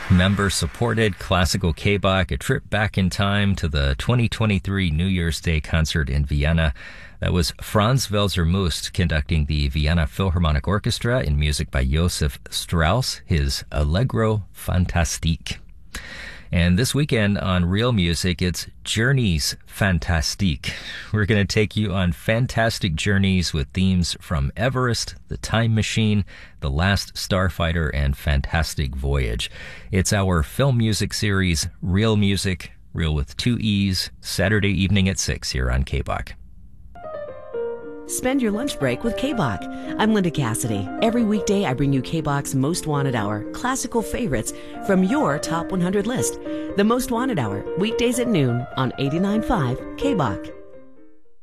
Member-supported classical K-Bach, a trip back in time to the 2023 New Year's Day concert in Vienna. That was Franz Welser Must conducting the Vienna Philharmonic Orchestra in music by Joseph Strauss, his Allegro Fantastique. And this weekend on Real Music, it's Journeys Fantastique. We're going to take you on fantastic journeys with themes from Everest, The Time Machine, The Last Starfighter, and Fantastic Voyage. It's our film music series, Real Music, Real with two E's, Saturday evening at 6 here on K-Bach. Spend your lunch break with K-Bach. I'm Linda Cassidy. Every weekday, I bring you K-Bach's Most Wanted Hour, classical favorites from your Top 100 list. The Most Wanted Hour, weekdays at noon on 89.5 K-Bach.